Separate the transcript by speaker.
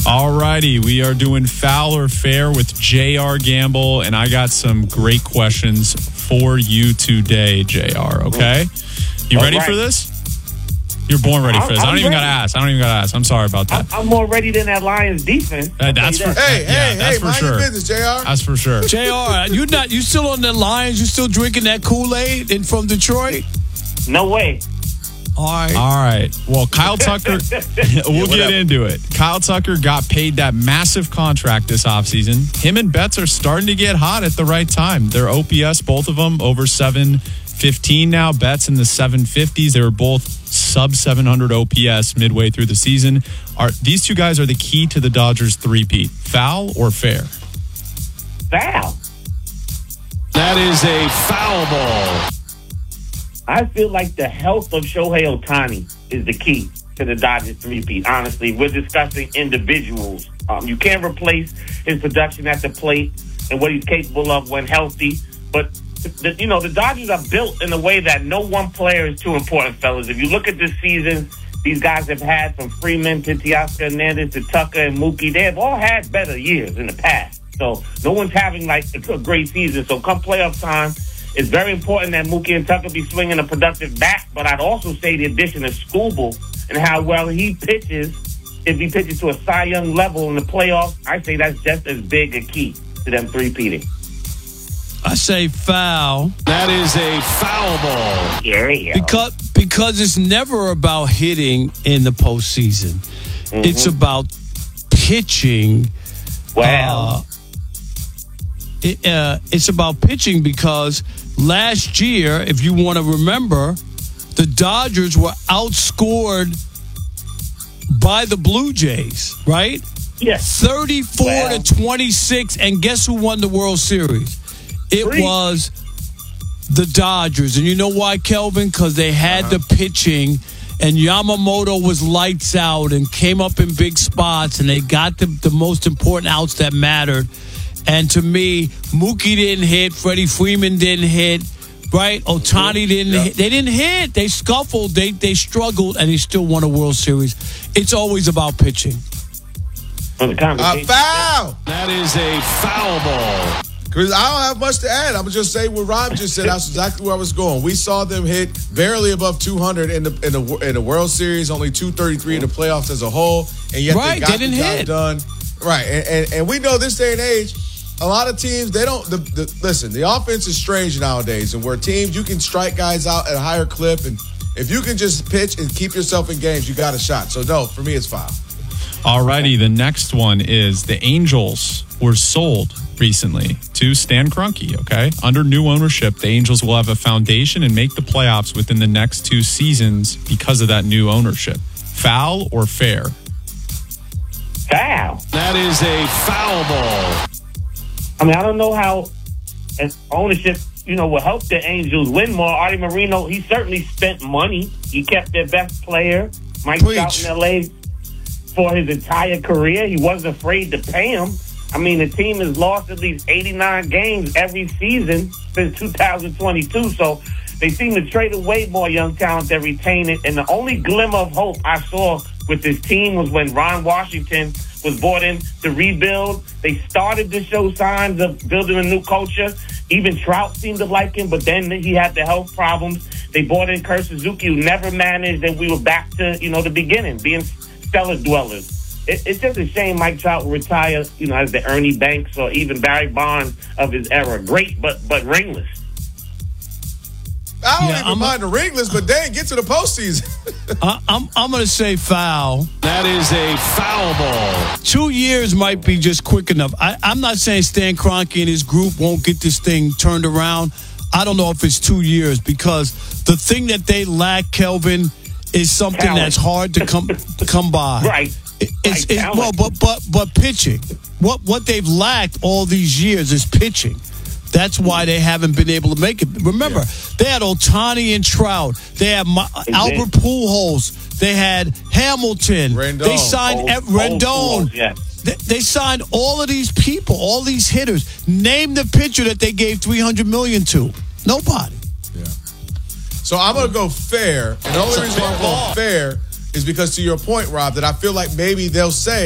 Speaker 1: All righty, we are doing foul or fair with J.R. Gamble, and I got some great questions for you today, J.R., okay? You ready for this? You're born ready for this. I don't even got to ask. I'm sorry about that.
Speaker 2: I'm more ready than that Lions defense.
Speaker 1: That's for
Speaker 3: Hey,
Speaker 1: for
Speaker 3: mind
Speaker 1: sure.
Speaker 3: your business, JR.
Speaker 1: That's for sure.
Speaker 4: JR, you still on the Lions? You still drinking that Kool-Aid from Detroit?
Speaker 2: No way.
Speaker 4: All
Speaker 1: right. Well, Kyle Tucker, we'll get into it. Kyle Tucker got paid that massive contract this offseason. Him and Betts are starting to get hot at the right time. Their OPS, both of them, over 715 now. Betts in the 750s. They were both sub 700 OPS midway through the season. These two guys are the key to the Dodgers three-peat. Foul or fair?
Speaker 2: Foul.
Speaker 4: That is a foul ball.
Speaker 2: I feel like the health of Shohei Ohtani is the key to the Dodgers three-peat. Honestly, we're discussing individuals. You can't replace his production at the plate and what he's capable of when healthy. But, the Dodgers are built in a way that no one player is too important, fellas. If you look at this season, these guys have had from Freeman to Teoscar Hernandez to Tucker and Mookie. They have all had better years in the past. So no one's having, a great season. So come playoff time, it's very important that Mookie and Tucker be swinging a productive bat, but I'd also say the addition of Skubal and how well he pitches, if he pitches to a Cy Young level in the playoffs, I say that's just as big a key to them three-peating.
Speaker 4: I say foul. That is a foul ball.
Speaker 2: Yeah.
Speaker 4: Because it's never about hitting in the postseason. Mm-hmm. It's about pitching.
Speaker 2: Wow.
Speaker 4: It's about pitching because last year, if you want to remember, the Dodgers were outscored by the Blue Jays, right?
Speaker 2: Yes.
Speaker 4: 34-26, and guess who won the World Series? It was the Dodgers. And you know why, Kelvin? Because they had the pitching, and Yamamoto was lights out and came up in big spots, and they got the most important outs that mattered. And to me, Mookie didn't hit. Freddie Freeman didn't hit. Right? Ohtani didn't hit. They didn't hit. They scuffled. They struggled, and they still won a World Series. It's always about pitching.
Speaker 3: Foul!
Speaker 4: That is a foul ball.
Speaker 3: Because I don't have much to add. I'm going to just say what Rob just said. That's exactly where I was going. We saw them hit barely above 200 in the World Series, only 233 in the playoffs as a whole, and yet they got the job done. Right, and we know this day and age, a lot of teams, they don't listen, the offense is strange nowadays, and where teams, you can strike guys out at a higher clip, and if you can just pitch and keep yourself in games, you got a shot. So, no, for me, it's foul.
Speaker 1: All righty, the next one is the Angels were sold recently to Stan Kroenke, okay? Under new ownership, the Angels will have a foundation and make the playoffs within the next 2 seasons because of that new ownership. Foul or fair?
Speaker 2: Foul.
Speaker 4: That is a foul ball.
Speaker 2: I mean, I don't know how ownership, will help the Angels win more. Artie Moreno, he certainly spent money. He kept their best player, Mike Trout in L.A., for his entire career. He wasn't afraid to pay him. I mean, the team has lost at least 89 games every season since 2022, so they seem to trade away more young talent than retain it. And the only glimmer of hope I saw with this team was when Ron Washington was brought in to rebuild. They started to show signs of building a new culture. Even Trout seemed to like him, but then he had the health problems. They brought in Kurt Suzuki, who never managed, and we were back to, the beginning, being stellar dwellers. It's just a shame Mike Trout will retire, as the Ernie Banks or even Barry Bonds of his era. Great, but ringless.
Speaker 3: I don't even mind the ringless, but they ain't get to the postseason.
Speaker 4: I'm going to say foul. That is a foul ball. 2 years might be just quick enough. I'm not saying Stan Kroenke and his group won't get this thing turned around. I don't know if it's 2 years because the thing that they lack, Kelvin, is something that's hard to come by.
Speaker 2: Right.
Speaker 4: But pitching. What they've lacked all these years is pitching. That's why they haven't been able to make it. Remember, they had Ohtani and Trout. They had Albert Pujols. They had Hamilton.
Speaker 3: Rendon.
Speaker 4: They signed Rendon. They signed all of these people, all these hitters. Name the pitcher that they gave $300 million to. Nobody.
Speaker 3: Yeah. So I'm going to go fair. And the only reason why I'm going fair is because, to your point, Rob, that I feel like maybe they'll say,